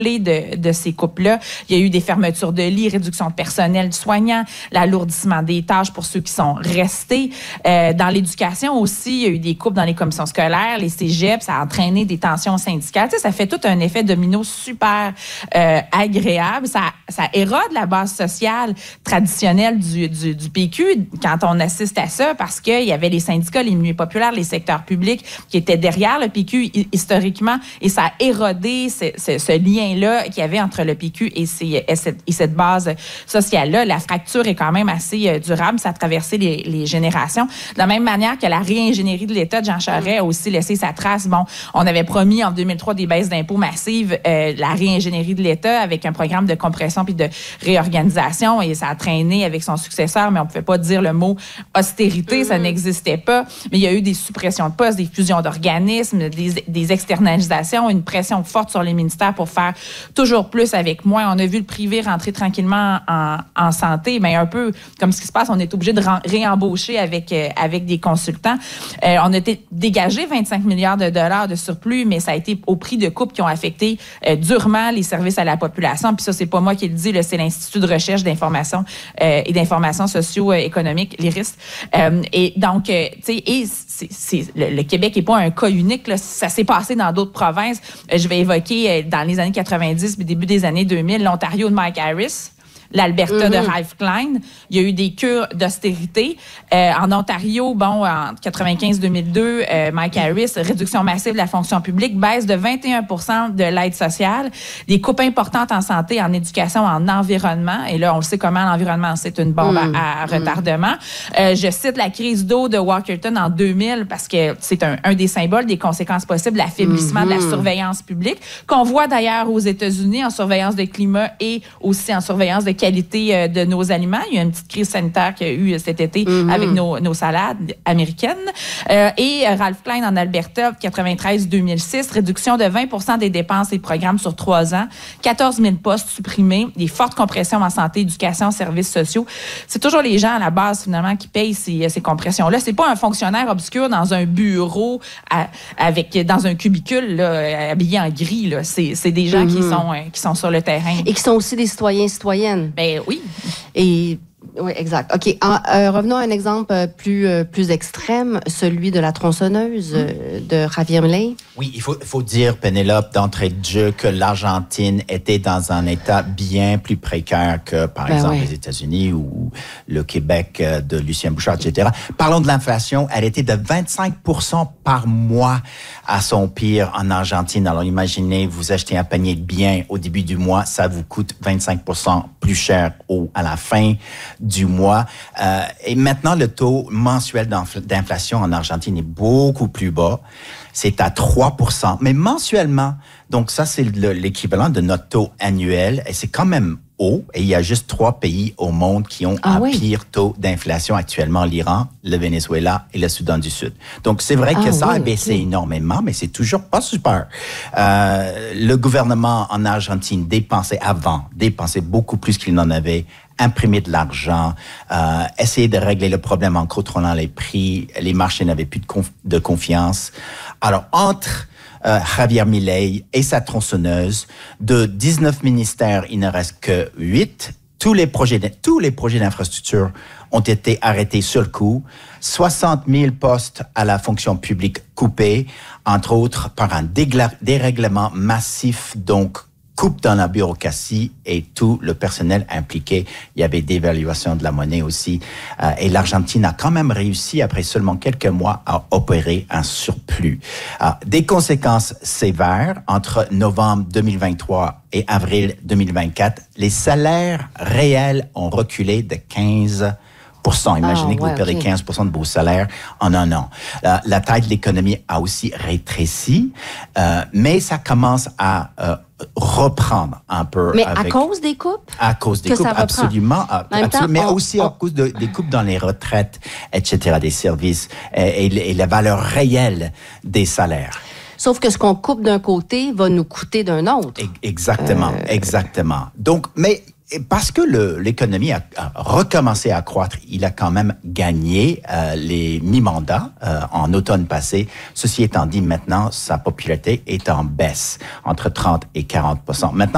de ces coupes-là. Il y a eu des fermetures de lits, réduction de personnel du soignant, l'alourdissement des tâches pour ceux qui sont restés. Dans l'éducation aussi, il y a eu des coupes dans les commissions scolaires, les cégeps, ça a entraîné des tensions syndicales. Tu sais, ça fait tout un effet domino super agréable. Ça érode la base sociale traditionnelle du PQ quand on assiste à ça, parce qu'il y avait les syndicats, les milieux populaires, les secteurs publics qui étaient derrière le PQ historiquement, et ça a érodé ce lien-là qu'il y avait entre le PQ et cette base sociale-là. La fracture est quand même assez durable, ça a traversé les générations. De la même manière que la réingénierie de l'État de Jean Charest a aussi laissé sa trace. Bon, on avait promis en 2003 des baisses d'impôts massives, la réingénierie de l'État avec un programme de compression puis de réorganisation, et ça a traîné avec son successeur, mais on ne pouvait pas dire le mot austérité, ça n'existait pas. Mais il y a eu des suppressions de postes, des fusions d'organismes, des externalisations, une pression forte sur les ministères pour faire toujours plus avec moins. On a vu le privé rentrer tranquillement en santé, mais un peu comme ce qui se passe, on est obligé de réembaucher avec des consultants. On a dégagé 25 milliards de dollars de surplus, mais ça a été au prix de coupes qui ont affecté durement les services à la population. Puis ça, c'est pas moi qui le dis, là, c'est l'Institut de recherche d'information et d'information socio-économique, l'IRIS. Et donc, tu sais, le Québec n'est pas un cas unique, là. Ça s'est passé dans d'autres provinces. Je vais évoquer dans les années 90 puis début des années 2000, l'Ontario de Mike Harris, l'Alberta de Ralph Klein. Il y a eu des cures d'austérité. En Ontario, bon, en 95-2002, Mike Harris, réduction massive de la fonction publique, baisse de 21% de l'aide sociale, des coupes importantes en santé, en éducation, en environnement. Et là, on le sait comment l'environnement, c'est une bombe à retardement. Je cite la crise d'eau de Walkerton en 2000 parce que c'est un des symboles des conséquences possibles, l'affaiblissement de la surveillance publique, qu'on voit d'ailleurs aux États-Unis en surveillance de climat et aussi en surveillance de qualité de nos aliments. Il y a une petite crise sanitaire qu'il y a eu cet été avec nos salades américaines. Et Ralph Klein en Alberta, 93-2006, réduction de 20% des dépenses et programmes sur 3 ans, 14 000 postes supprimés, des fortes compressions en santé, éducation, services sociaux. C'est toujours les gens à la base, finalement, qui payent ces compressions-là. C'est pas un fonctionnaire obscur dans un bureau dans un cubicule là, habillé en gris. Là. C'est des gens qui sont sur le terrain. Et qui sont aussi des citoyens et citoyennes. Ben oui. Et oui, exact. OK. Revenons à un exemple plus extrême, celui de la tronçonneuse de Javier Milei. Oui, il faut dire, Pénélope, d'entrée de jeu, que l'Argentine était dans un état bien plus précaire que, par exemple, les États-Unis ou le Québec de Lucien Bouchard, etc. Parlons de l'inflation. Elle était de 25% par mois à son pire en Argentine. Alors, imaginez, vous achetez un panier de biens au début du mois, ça vous coûte 25% plus cher à la fin du mois. Et maintenant, le taux mensuel d'inflation en Argentine est beaucoup plus bas. C'est à 3%. Mais mensuellement, donc ça, c'est l'équivalent de notre taux annuel. Et c'est quand même haut. Et il y a juste 3 pays au monde qui ont pire taux d'inflation actuellement. L'Iran, le Venezuela et le Soudan du Sud. Donc, c'est vrai que ça a baissé énormément, mais c'est toujours pas super. Le gouvernement en Argentine dépensait beaucoup plus qu'il n'en avait, imprimer de l'argent, essayer de régler le problème en contrôlant les prix. Les marchés n'avaient plus de confiance. Alors, entre Javier Milei et sa tronçonneuse, de 19 ministères, il ne reste que 8. Tous les projets d'infrastructure ont été arrêtés sur le coup. 60 000 postes à la fonction publique coupés, entre autres par un dérèglement massif, donc coupe dans la bureaucratie et tout le personnel impliqué. Il y avait dévaluation de la monnaie aussi. Et l'Argentine a quand même réussi, après seulement quelques mois, à opérer un surplus. Des conséquences sévères entre novembre 2023 et avril 2024. Les salaires réels ont reculé de 15%. Imaginez que vous perdez 15% de vos salaires en un an. La taille de l'économie a aussi rétréci, mais ça commence à reprendre un peu. Mais à cause des coupes? À cause des coupes, absolument. Mais aussi à cause des coupes dans les retraites, etc., des services et la valeur réelle des salaires. Sauf que ce qu'on coupe d'un côté va nous coûter d'un autre. Exactement. Donc, mais parce que l'économie a recommencé à croître, il a quand même gagné les mi-mandats en automne passé. Ceci étant dit, maintenant, sa popularité est en baisse, entre 30 et 40%. Maintenant,